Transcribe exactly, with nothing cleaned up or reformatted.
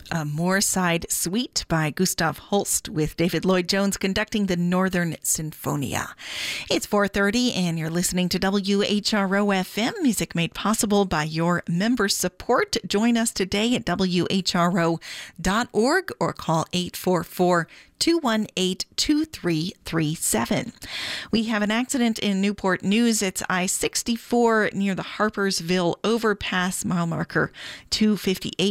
A Moorside Suite by Gustav Holst with David Lloyd-Jones conducting the Northern Sinfonia. It's four thirty and you're listening to W H R O F M, music made possible by your member support. Join us today at W H R O dot org or call eight four four, two one eight, two three three seven. We have an accident in Newport News. It's I sixty-four near the Harpersville overpass, mile marker two fifty-eight.